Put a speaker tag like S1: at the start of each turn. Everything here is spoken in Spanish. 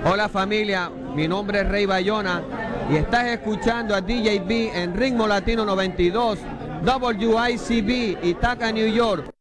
S1: Hola familia, mi nombre es Rey Bayona y estás escuchando a DJ B en Ritmo Latino 92, WICB, Ithaca, New York.